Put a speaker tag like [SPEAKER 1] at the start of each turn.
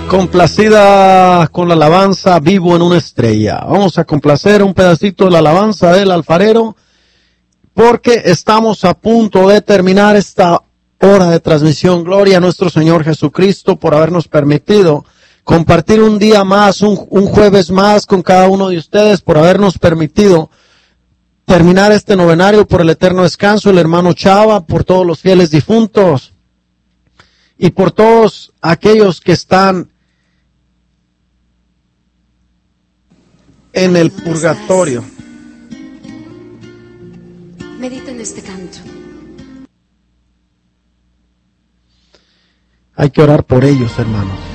[SPEAKER 1] Complacida con la alabanza Vivo en una estrella. Vamos a complacer un pedacito de la alabanza del alfarero, porque estamos a punto de terminar esta hora de transmisión. Gloria a nuestro Señor Jesucristo por habernos permitido compartir un día más, un jueves más con cada uno de ustedes, por habernos permitido terminar este novenario por el eterno descanso, el hermano Chava, por todos los fieles difuntos y por todos aquellos que están en el purgatorio.
[SPEAKER 2] Medita en este canto.
[SPEAKER 1] Hay que orar por ellos, hermanos.